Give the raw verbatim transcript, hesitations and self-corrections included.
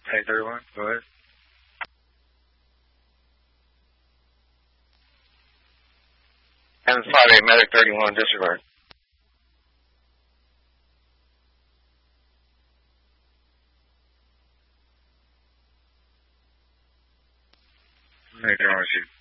Hey, thirty-one, go ahead. And five eight, medic thirty-one, disregard. Hey, they're on receive.